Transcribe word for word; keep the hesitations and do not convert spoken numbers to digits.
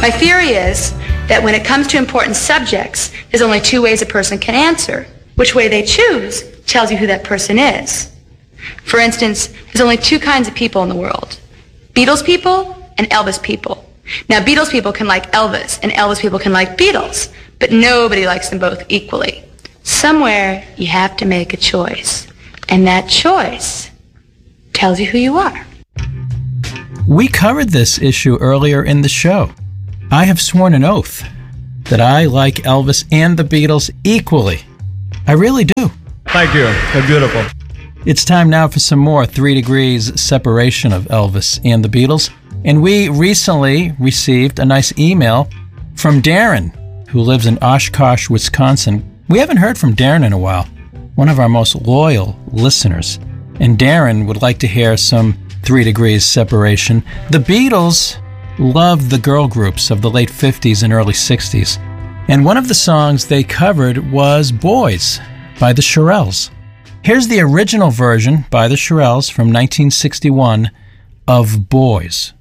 My theory is that when it comes to important subjects, there's only two ways a person can answer. Which way they choose tells you who that person is. For instance, there's only two kinds of people in the world. Beatles people and Elvis people. Now, Beatles people can like Elvis, and Elvis people can like Beatles, but nobody likes them both equally. Somewhere, you have to make a choice, and that choice tells you who you are. We covered this issue earlier in the show. I have sworn an oath that I like Elvis and the Beatles equally. I really do. Thank you. They're beautiful. It's time now for some more Three Degrees separation of Elvis and the Beatles. And we recently received a nice email from Darren, who lives in Oshkosh, Wisconsin. We haven't heard from Darren in a while, one of our most loyal listeners. And Darren would like to hear some Three Degrees separation. The Beatles loved the girl groups of the late fifties and early sixties. And one of the songs they covered was Boys by the Shirelles. Here's the original version by the Shirelles from nineteen sixty-one of Boys.